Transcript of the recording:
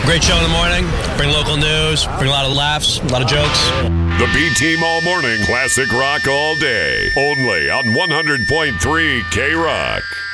Great show in the morning. Bring local news. Bring a lot of laughs, a lot of jokes. The B-Team All Morning. Classic rock all day. Only on 100.3 K-Rock.